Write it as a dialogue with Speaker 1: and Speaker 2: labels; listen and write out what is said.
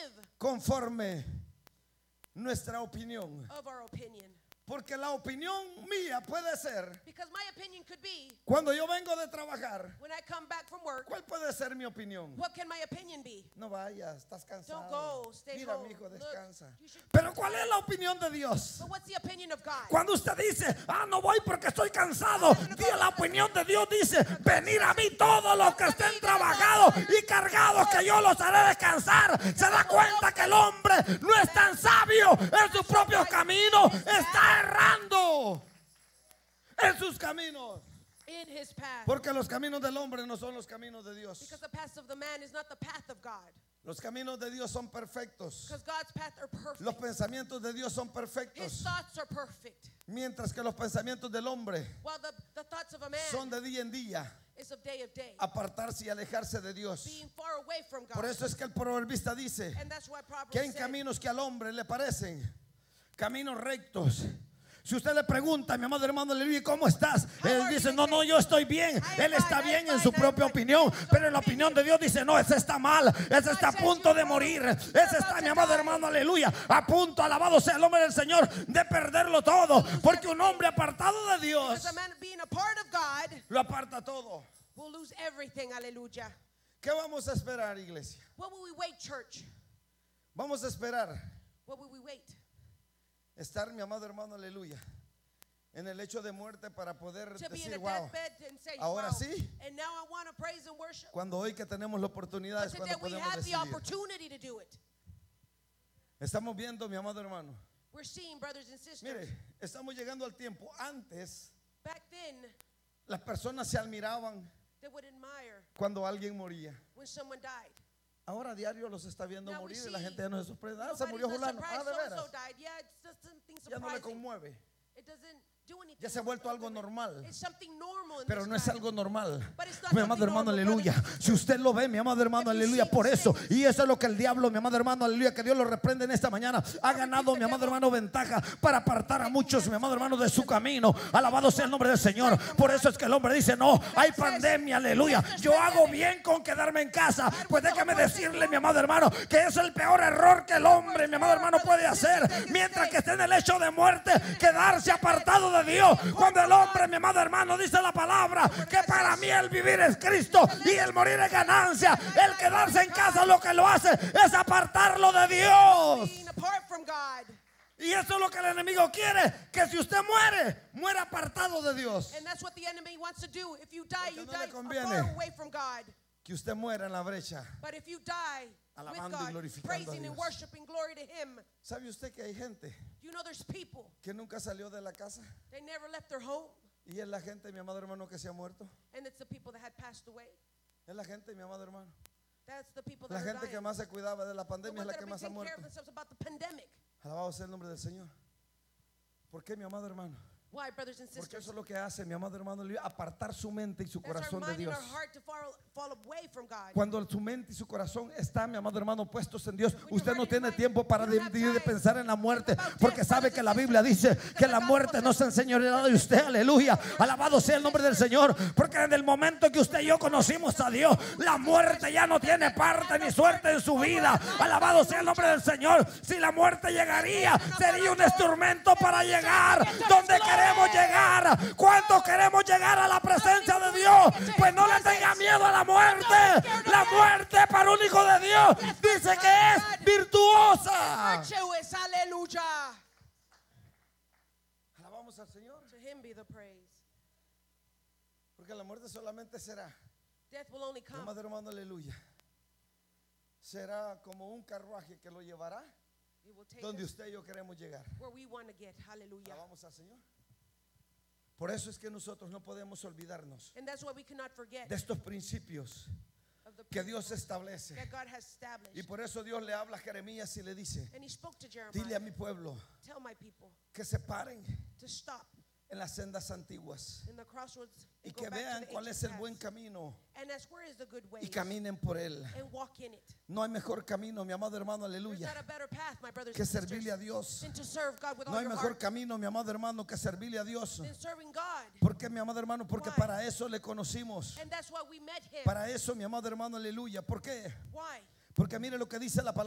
Speaker 1: conforme nuestra opinión.
Speaker 2: of our opinion.
Speaker 1: Porque la opinión mía puede ser,
Speaker 2: Because my opinion could be,
Speaker 1: cuando yo vengo de trabajar,
Speaker 2: when I come back from work,
Speaker 1: ¿cuál puede ser mi opinión?
Speaker 2: what can my opinion be?
Speaker 1: No vayas, estás
Speaker 2: Don't
Speaker 1: cansado.
Speaker 2: go, stay
Speaker 1: Mira,
Speaker 2: home.
Speaker 1: mi hijo,
Speaker 2: Look,
Speaker 1: descansa.
Speaker 2: you should-
Speaker 1: Pero ¿cuál es la opinión de Dios?
Speaker 2: But what's the opinion of God?
Speaker 1: Cuando usted dice, no voy porque estoy cansado, la opinión de Dios dice, venir a mí todos los que estén trabajados y cargados, que yo los haré descansar. Se da cuenta que el hombre no es tan sabio en sus propios caminos, está errando en sus caminos.
Speaker 2: In his path.
Speaker 1: Porque los caminos del hombre no son los caminos de Dios.
Speaker 2: Because the paths of the man is not the path of God.
Speaker 1: Los caminos de Dios son perfectos.
Speaker 2: Because God's paths are perfect.
Speaker 1: Los pensamientos de Dios son
Speaker 2: His
Speaker 1: perfectos.
Speaker 2: thoughts are perfect.
Speaker 1: Mientras que los pensamientos del hombre
Speaker 2: While the thoughts of a man
Speaker 1: son de día en día,
Speaker 2: is of day,
Speaker 1: apartarse y alejarse de Dios.
Speaker 2: being far away from God.
Speaker 1: Por eso es que el proverbista dice
Speaker 2: And that's why Proverbs
Speaker 1: que hay
Speaker 2: said,
Speaker 1: caminos que al hombre le parecen caminos rectos. Si usted le pregunta, mi amado hermano, aleluya, ¿cómo estás? Él dice, no, yo estoy bien. Él está bien en su propia opinión, pero en la opinión de Dios dice, no, ese está mal, ese está a punto de morir, ese está, mi amado hermano, aleluya, a punto, alabado sea el nombre del Señor, de perderlo todo, porque un hombre apartado de Dios
Speaker 2: because a man being a part of God
Speaker 1: lo aparta todo.
Speaker 2: will lose everything. Hallelujah.
Speaker 1: ¿Qué vamos a esperar, iglesia?
Speaker 2: What will we wait, church?
Speaker 1: Vamos a esperar
Speaker 2: What will we wait?
Speaker 1: estar, mi amado hermano, aleluya, en el hecho de muerte para poder
Speaker 2: To be in
Speaker 1: decir,
Speaker 2: a
Speaker 1: wow,
Speaker 2: deathbed and say,
Speaker 1: ahora
Speaker 2: wow.
Speaker 1: sí.
Speaker 2: And now I want to praise and worship.
Speaker 1: cuando hoy que tenemos la oportunidad
Speaker 2: But
Speaker 1: es
Speaker 2: today
Speaker 1: cuando
Speaker 2: we
Speaker 1: podemos
Speaker 2: have the
Speaker 1: decidir.
Speaker 2: opportunity to do it.
Speaker 1: Estamos viendo, mi amado hermano,
Speaker 2: We're seeing, brothers and sisters,
Speaker 1: mire, estamos llegando al tiempo. Antes
Speaker 2: back then
Speaker 1: las personas se admiraban
Speaker 2: they would admire
Speaker 1: cuando alguien moría.
Speaker 2: when someone died.
Speaker 1: Ahora a diario los está viendo
Speaker 2: Now we
Speaker 1: morir y la
Speaker 2: see
Speaker 1: gente ya no se sorprende. Se
Speaker 2: Nobody's
Speaker 1: murió
Speaker 2: not
Speaker 1: fulano.
Speaker 2: surprised
Speaker 1: De
Speaker 2: so-and-so
Speaker 1: veras.
Speaker 2: died. Yeah, it's just something
Speaker 1: Ya no le
Speaker 2: surprising.
Speaker 1: conmueve.
Speaker 2: It doesn't do anything.
Speaker 1: Ya se ha vuelto algo normal.
Speaker 2: It's something normal in
Speaker 1: Pero
Speaker 2: this
Speaker 1: no es
Speaker 2: time.
Speaker 1: algo normal.
Speaker 2: But it's not
Speaker 1: Mi amado
Speaker 2: something
Speaker 1: hermano,
Speaker 2: normal,
Speaker 1: aleluya.
Speaker 2: brothers and
Speaker 1: Si usted lo ve, mi amado hermano,
Speaker 2: If you
Speaker 1: aleluya,
Speaker 2: see
Speaker 1: por
Speaker 2: the
Speaker 1: eso.
Speaker 2: things.
Speaker 1: Y eso es lo que el diablo, mi amado hermano, aleluya, que Dios lo reprende en esta mañana. Ha ganado, mi amado hermano, ventaja para apartar a muchos, mi amado hermano, de su camino. Alabado sea el nombre del Señor. Por eso es que el hombre dice, no, hay pandemia, aleluya. Yo hago bien con quedarme en casa. Pues déjame decirle, mi amado hermano, que es el peor error que el hombre, mi amado hermano, puede hacer. Mientras que esté en el hecho de muerte, quedarse apartado de Dios. Cuando el hombre, mi amado hermano, dice la palabra que para mí el vivir es Cristo y el morir es ganancia. El quedarse en casa lo que lo hace es apartarlo de Dios.
Speaker 2: Being apart from God.
Speaker 1: Y eso es lo que el enemigo quiere, que si usted muere, muera apartado de Dios.
Speaker 2: And that's what the enemy wants to do. If you die,
Speaker 1: Porque
Speaker 2: you
Speaker 1: no
Speaker 2: die
Speaker 1: le conviene.
Speaker 2: far away from God.
Speaker 1: Que usted muera en la brecha.
Speaker 2: But if you die with
Speaker 1: Alabando y
Speaker 2: God,
Speaker 1: glorificando
Speaker 2: praising
Speaker 1: a
Speaker 2: and
Speaker 1: Dios.
Speaker 2: worshiping glory to Him,
Speaker 1: ¿Sabe usted que hay gente
Speaker 2: you know there's people,
Speaker 1: que nunca salió de la casa?
Speaker 2: they never left their home.
Speaker 1: Y es la gente, mi amado hermano, que se ha muerto.
Speaker 2: And it's the people that had passed away.
Speaker 1: Es la gente, mi amado hermano.
Speaker 2: That's the people
Speaker 1: La
Speaker 2: that are
Speaker 1: gente que
Speaker 2: dying.
Speaker 1: más se cuidaba de la
Speaker 2: The
Speaker 1: pandemia es
Speaker 2: ones
Speaker 1: la
Speaker 2: that
Speaker 1: que
Speaker 2: are
Speaker 1: más ha
Speaker 2: taking care
Speaker 1: muerto.
Speaker 2: of themselves about the pandemic.
Speaker 1: Alabado sea el nombre del Señor. ¿Por qué, mi amado hermano?
Speaker 2: Why, brothers and
Speaker 1: Porque
Speaker 2: sisters?
Speaker 1: eso es lo que hace, mi amado hermano, apartar su mente y su
Speaker 2: That's our
Speaker 1: corazón de
Speaker 2: mind and
Speaker 1: Dios.
Speaker 2: our heart to fall away from God.
Speaker 1: Cuando su mente y su corazón están, mi amado hermano, puestos en Dios,
Speaker 2: When
Speaker 1: usted
Speaker 2: your
Speaker 1: no
Speaker 2: heart
Speaker 1: tiene
Speaker 2: and
Speaker 1: tiempo
Speaker 2: mind,
Speaker 1: para
Speaker 2: you don't have
Speaker 1: de
Speaker 2: time
Speaker 1: pensar en la muerte,
Speaker 2: about
Speaker 1: porque
Speaker 2: death,
Speaker 1: sabe
Speaker 2: brothers
Speaker 1: que
Speaker 2: and
Speaker 1: la Biblia dice
Speaker 2: sisters.
Speaker 1: que la
Speaker 2: Because the
Speaker 1: muerte
Speaker 2: Bible
Speaker 1: no se enseñoreará de usted, aleluya. Alabado sea el nombre del Señor, porque en el momento que usted y yo conocimos a Dios, la muerte ya no tiene parte ni suerte en su vida. Alabado sea el nombre del Señor. Si la muerte llegaría, sería un instrumento para llegar donde queremos llegar. ¿Cuántos queremos llegar a la presencia de Dios? Pues no le tenga miedo a la muerte. La muerte para un hijo de Dios dice que es virtuosa.
Speaker 2: Virtuous, hallelujah.
Speaker 1: Alabamos al Señor,
Speaker 2: To Him be the praise.
Speaker 1: porque la muerte solamente será,
Speaker 2: Death will only come.
Speaker 1: amado hermano, aleluya, será como un carruaje que lo llevará
Speaker 2: It will take
Speaker 1: donde
Speaker 2: us
Speaker 1: usted y yo queremos llegar.
Speaker 2: where we want to get. Hallelujah.
Speaker 1: Alabamos al Señor. Por eso es que nosotros no podemos olvidarnos
Speaker 2: And that's why we cannot forget
Speaker 1: de estos principios
Speaker 2: of the
Speaker 1: que
Speaker 2: principles
Speaker 1: Dios establece.
Speaker 2: that God has established.
Speaker 1: Y por eso Dios le habla a Jeremías y le dice,
Speaker 2: And He spoke to
Speaker 1: dile a
Speaker 2: Jeremiah,
Speaker 1: mi pueblo
Speaker 2: tell my people
Speaker 1: que se paren
Speaker 2: to stop
Speaker 1: en las sendas antiguas
Speaker 2: in the crossroads
Speaker 1: y
Speaker 2: and go
Speaker 1: que
Speaker 2: back
Speaker 1: vean
Speaker 2: to the
Speaker 1: cuál es el
Speaker 2: ancient
Speaker 1: buen
Speaker 2: paths
Speaker 1: camino
Speaker 2: and ask where is the good way
Speaker 1: y caminen por él.
Speaker 2: and walk in it.
Speaker 1: No hay mejor camino, mi amado hermano,
Speaker 2: There's
Speaker 1: aleluya,
Speaker 2: not a better path, my brothers
Speaker 1: que
Speaker 2: and sisters,
Speaker 1: servirle a Dios.
Speaker 2: than to serve God with
Speaker 1: No
Speaker 2: all
Speaker 1: hay
Speaker 2: your
Speaker 1: mejor
Speaker 2: heart,
Speaker 1: camino, mi amado hermano, que servirle a Dios.
Speaker 2: than serving God.
Speaker 1: ¿Por qué, mi amado hermano? Porque
Speaker 2: Why?
Speaker 1: para eso le conocimos.
Speaker 2: And that's why we met Him.
Speaker 1: Para eso, mi amado hermano, aleluya. ¿Por qué?
Speaker 2: Why?
Speaker 1: Porque mire lo que dice la palabra.